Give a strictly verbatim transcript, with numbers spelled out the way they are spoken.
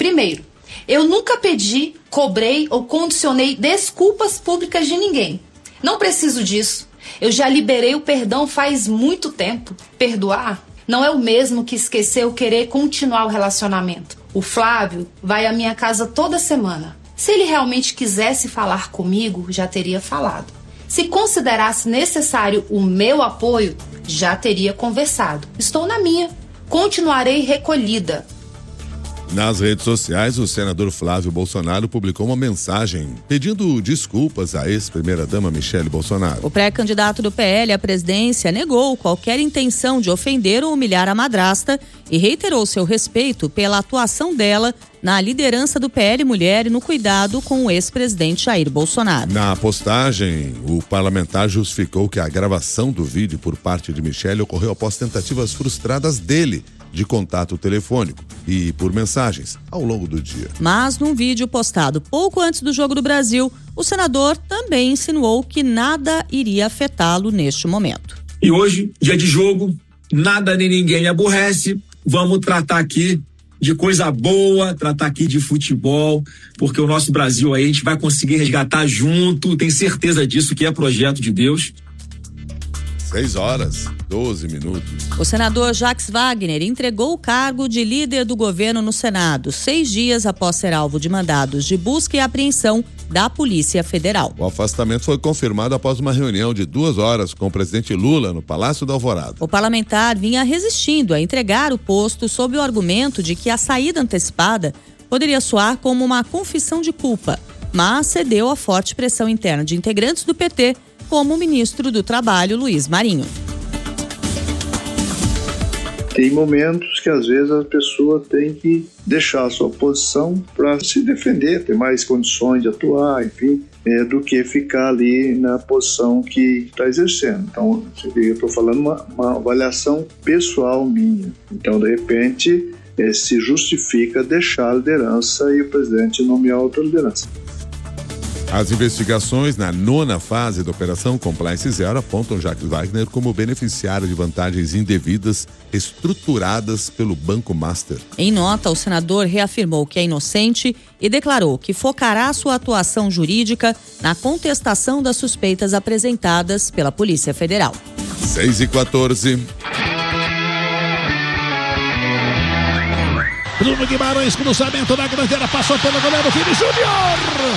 Primeiro, eu nunca pedi, cobrei ou condicionei desculpas públicas de ninguém. Não preciso disso. Eu já liberei o perdão faz muito tempo. Perdoar não é o mesmo que esquecer ou querer continuar o relacionamento. O Flávio vai à minha casa toda semana. Se ele realmente quisesse falar comigo, já teria falado. Se considerasse necessário o meu apoio, já teria conversado. Estou na minha. Continuarei recolhida. Nas redes sociais, o senador Flávio Bolsonaro publicou uma mensagem pedindo desculpas à ex-primeira-dama Michele Bolsonaro. O pré-candidato do P L à presidência negou qualquer intenção de ofender ou humilhar a madrasta e reiterou seu respeito pela atuação dela na liderança do P L Mulher e no cuidado com o ex-presidente Jair Bolsonaro. Na postagem, o parlamentar justificou que a gravação do vídeo por parte de Michele ocorreu após tentativas frustradas dele de contato telefônico e por mensagens ao longo do dia. Mas num vídeo postado pouco antes do Jogo do Brasil, o senador também insinuou que nada iria afetá-lo neste momento. E hoje, dia de jogo, nada nem ninguém me aborrece, vamos tratar aqui de coisa boa, tratar aqui de futebol, porque o nosso Brasil aí a gente vai conseguir resgatar junto, tenho certeza disso, que é projeto de Deus. seis horas, doze minutos. O senador Jacques Wagner entregou o cargo de líder do governo no Senado, seis dias após ser alvo de mandados de busca e apreensão da Polícia Federal. O afastamento foi confirmado após uma reunião de duas horas com o presidente Lula no Palácio da Alvorada. O parlamentar vinha resistindo a entregar o posto sob o argumento de que a saída antecipada poderia soar como uma confissão de culpa, mas cedeu à forte pressão interna de integrantes do P T, como o ministro do Trabalho, Luiz Marinho. Tem momentos que às vezes a pessoa tem que deixar a sua posição para se defender, ter mais condições de atuar, enfim, é, do que ficar ali na posição que está exercendo. Então, eu estou falando uma, uma avaliação pessoal minha. Então, de repente, é, se justifica deixar a liderança e o presidente nomear outra liderança. As investigações na nona fase da Operação Compliance Zero apontam Jacques Wagner como beneficiário de vantagens indevidas estruturadas pelo Banco Master. Em nota, o senador reafirmou que é inocente e declarou que focará sua atuação jurídica na contestação das suspeitas apresentadas pela Polícia Federal. seis e quatorze. Bruno Guimarães, cruzamento na grande área, passou pelo goleiro Vini Júnior.